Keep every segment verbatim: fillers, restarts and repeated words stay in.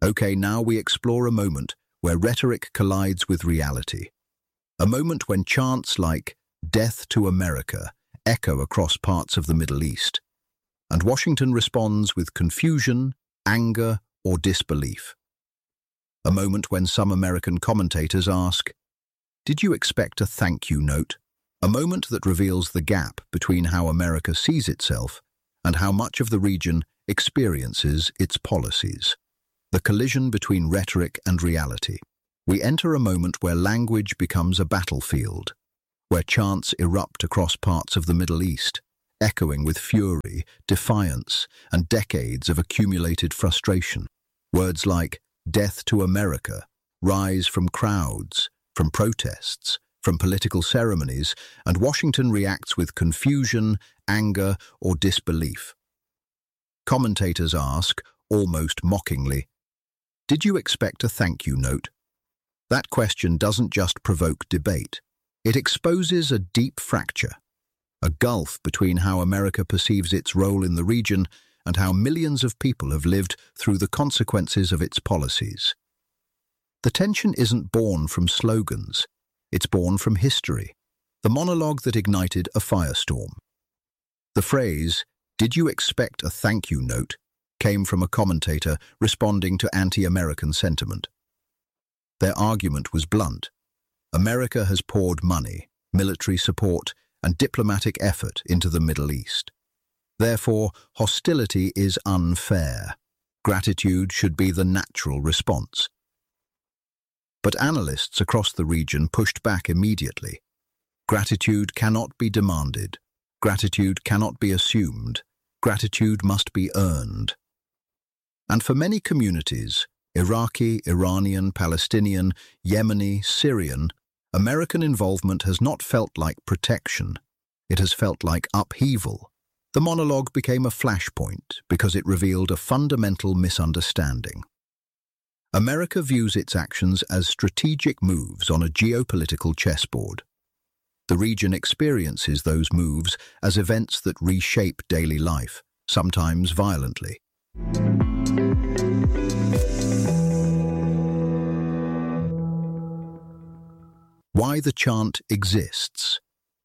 Okay, now we explore a moment where rhetoric collides with reality. A moment when chants like "Death to America" echo across parts of the Middle East, and Washington responds with confusion, anger, or disbelief. A moment when some American commentators ask, "Did you expect a thank you note?" A moment that reveals the gap between how America sees itself and how much of the region experiences its policies. The collision between rhetoric and reality. We enter a moment where language becomes a battlefield, where chants erupt across parts of the Middle East, echoing with fury, defiance, and decades of accumulated frustration. Words like "death to America" rise from crowds, from protests, from political ceremonies, and Washington reacts with confusion, anger, or disbelief. Commentators ask, almost mockingly, "Did you expect a thank you note?" That question doesn't just provoke debate. It exposes a deep fracture, a gulf between how America perceives its role in the region and how millions of people have lived through the consequences of its policies. The tension isn't born from slogans. It's born from history, the monologue that ignited a firestorm. The phrase, "Did you expect a thank you note?" came from a commentator responding to anti-American sentiment. Their argument was blunt. America has poured money, military support, and diplomatic effort into the Middle East. Therefore, hostility is unfair. Gratitude should be the natural response. But analysts across the region pushed back immediately. Gratitude cannot be demanded. Gratitude cannot be assumed. Gratitude must be earned. And for many communities, Iraqi, Iranian, Palestinian, Yemeni, Syrian, American involvement has not felt like protection. It has felt like upheaval. The monologue became a flashpoint because it revealed a fundamental misunderstanding. America views its actions as strategic moves on a geopolitical chessboard. The region experiences those moves as events that reshape daily life, sometimes violently. Why the chant exists.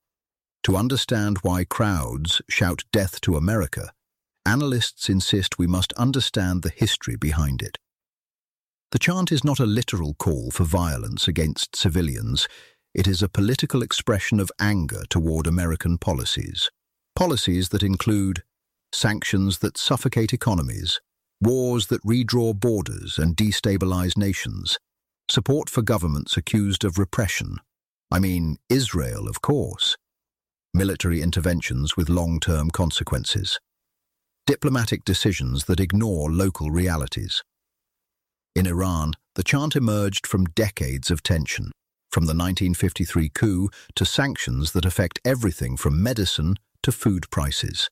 To understand why crowds shout "Death to America," analysts insist we must understand the history behind it. The chant is not a literal call for violence against civilians. It is a political expression of anger toward American policies. Policies that include sanctions that suffocate economies, wars that redraw borders and destabilize nations, support for governments accused of repression. I mean, Israel, of course. Military interventions with long-term consequences. Diplomatic decisions that ignore local realities. In Iran, the chant emerged from decades of tension, from the nineteen fifty-three coup to sanctions that affect everything from medicine to food prices.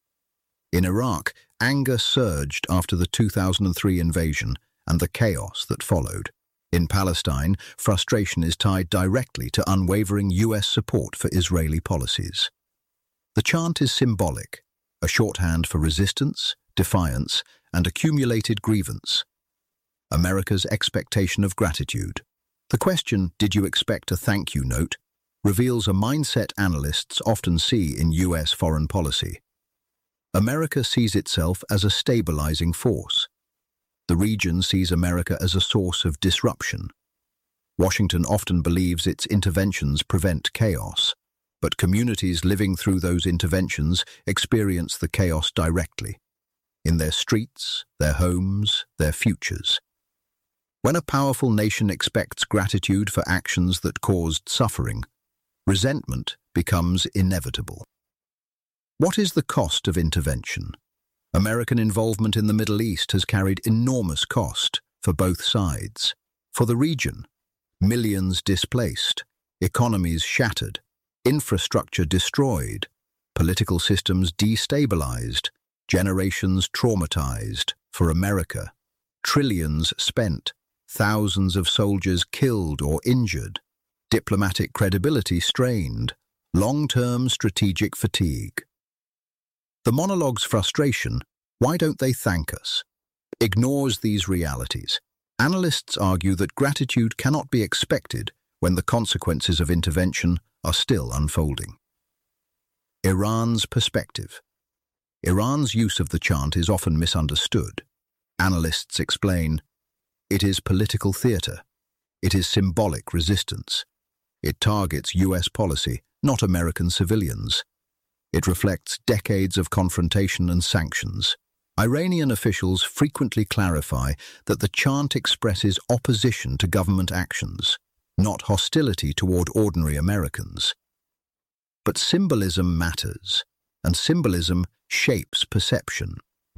In Iraq, anger surged after the two thousand three invasion and the chaos that followed. In Palestine, frustration is tied directly to unwavering U S support for Israeli policies. The chant is symbolic, a shorthand for resistance, defiance, and accumulated grievance. America's expectation of gratitude. The question, "Did you expect a thank you note?" reveals a mindset analysts often see in U S foreign policy. America sees itself as a stabilizing force. The region sees America as a source of disruption. Washington often believes its interventions prevent chaos, but communities living through those interventions experience the chaos directly, in their streets, their homes, their futures. When a powerful nation expects gratitude for actions that caused suffering, resentment becomes inevitable. What is the cost of intervention? American involvement in the Middle East has carried enormous cost for both sides. For the region, millions displaced, economies shattered, infrastructure destroyed, political systems destabilized, generations traumatized. For America, trillions spent, thousands of soldiers killed or injured, diplomatic credibility strained, long-term strategic fatigue. The monologue's frustration, "Why don't they thank us?" ignores these realities. Analysts argue that gratitude cannot be expected when the consequences of intervention are still unfolding. Iran's perspective. Iran's use of the chant is often misunderstood. Analysts explain, it is political theater. It is symbolic resistance. It targets U S policy, not American civilians. It reflects decades of confrontation and sanctions. Iranian officials frequently clarify that the chant expresses opposition to government actions, not hostility toward ordinary Americans. But symbolism matters, and symbolism shapes perception.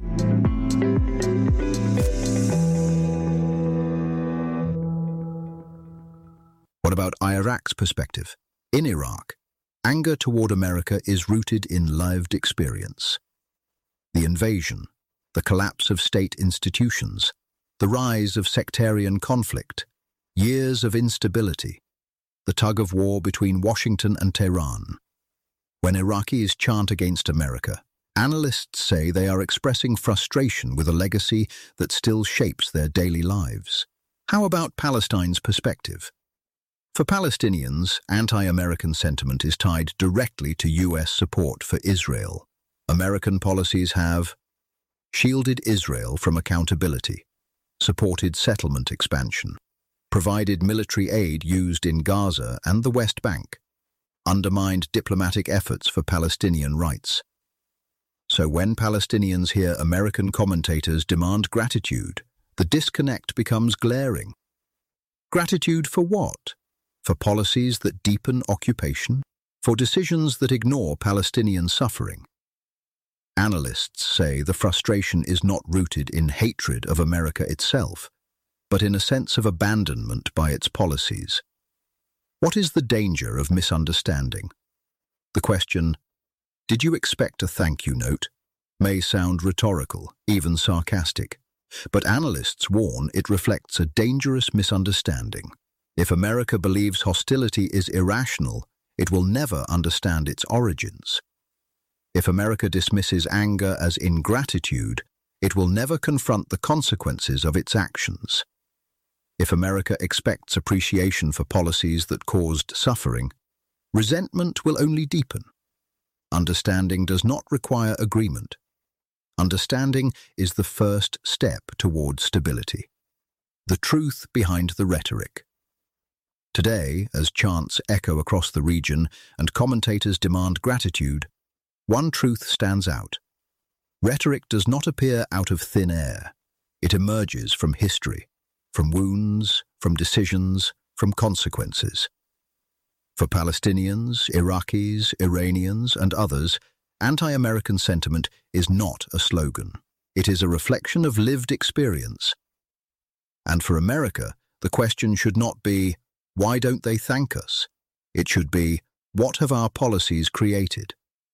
What about Iraq's perspective? In Iraq, anger toward America is rooted in lived experience. The invasion, the collapse of state institutions, the rise of sectarian conflict, years of instability, the tug-of-war between Washington and Tehran. When Iraqis chant against America, analysts say they are expressing frustration with a legacy that still shapes their daily lives. How about Palestine's perspective? For Palestinians, anti-American sentiment is tied directly to U S support for Israel. American policies have shielded Israel from accountability, supported settlement expansion, provided military aid used in Gaza and the West Bank, undermined diplomatic efforts for Palestinian rights. So when Palestinians hear American commentators demand gratitude, the disconnect becomes glaring. Gratitude for what? For policies that deepen occupation? For decisions that ignore Palestinian suffering? Analysts say the frustration is not rooted in hatred of America itself, but in a sense of abandonment by its policies. What is the danger of misunderstanding? The question, "Did you expect a thank you note?" may sound rhetorical, even sarcastic, but analysts warn it reflects a dangerous misunderstanding. If America believes hostility is irrational, it will never understand its origins. If America dismisses anger as ingratitude, it will never confront the consequences of its actions. If America expects appreciation for policies that caused suffering, resentment will only deepen. Understanding does not require agreement. Understanding is the first step toward stability. The truth behind the rhetoric. Today, as chants echo across the region and commentators demand gratitude, one truth stands out. Rhetoric does not appear out of thin air. It emerges from history, from wounds, from decisions, from consequences. For Palestinians, Iraqis, Iranians, and others, anti-American sentiment is not a slogan. It is a reflection of lived experience. And for America, the question should not be, why don't they thank us? It should be, what have our policies created?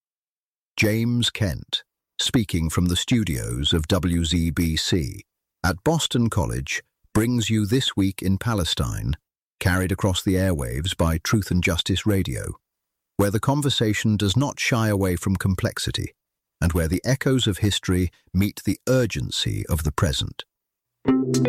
James Kent, speaking from the studios of W Z B C at Boston College, brings you This Week in Palestine, carried across the airwaves by Truth and Justice Radio, where the conversation does not shy away from complexity, and where the echoes of history meet the urgency of the present.